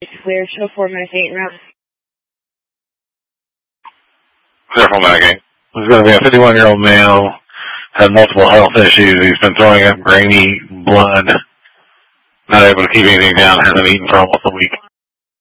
Clear, show 4 minutes 8 and route. Clear 4 minutes 8. There's going to be a 51-year-old male, had multiple health issues. He's been throwing up grainy blood, not able to keep anything down, hasn't eaten for almost a week.